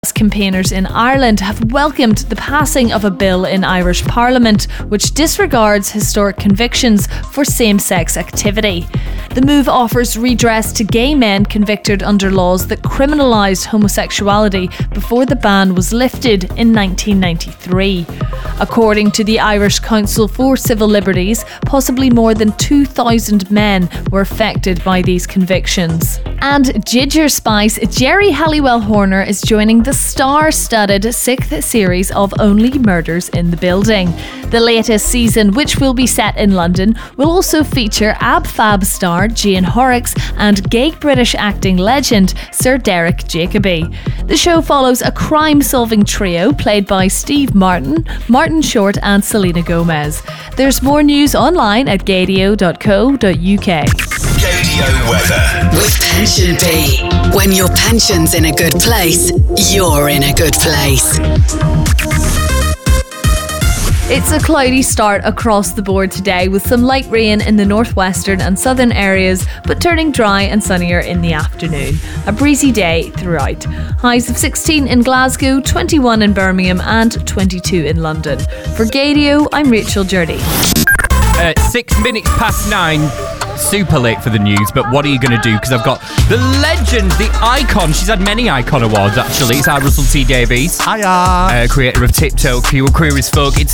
Campaigners in Ireland have welcomed the passing of a bill in Irish Parliament which disregards historic convictions for same-sex activity. The move offers redress to gay men convicted under laws that criminalised homosexuality before the ban was lifted in 1993. According to the Irish Council for Civil Liberties, possibly more than 2,000 men were affected by these convictions. And Ginger Spice, Jerry Halliwell Horner is joining the star-studded 6th series of Only Murders in the Building. The latest season, which will be set in London, will also feature Ab Fab star Jane Horrocks and gay British acting legend Sir Derek Jacobi. The show follows a crime-solving trio played by Steve Martin, Martin Short and Selena Gomez. There's more news online at gadio.co.uk. Gadio weather with Pension P. When your pension's in a good place, you're in a good place. It's a cloudy start across the board today with some light rain in the northwestern and southern areas, but turning dry and sunnier in the afternoon. A breezy day throughout. Highs of 16 in Glasgow, 21 in Birmingham and 22 in London. For Gadio, I'm Rachel Jurdy. 6 minutes past 9. Super late for the news, but what are you going to do? Because I've got the legend, the icon. She's had many icon awards, actually. It's our Russell T Davies. Hiya. Creator of Tiptoe, Queer as Folk. It's